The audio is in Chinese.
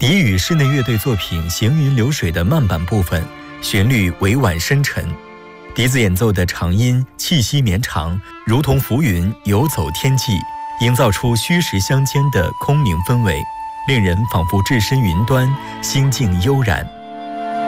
彝语室内乐队作品《行云流水》的慢板部分，旋律委婉深沉，笛子演奏的长音气息绵长，如同浮云游走天际，营造出虚实相间的空灵氛围，令人仿佛置身云端，心境悠然。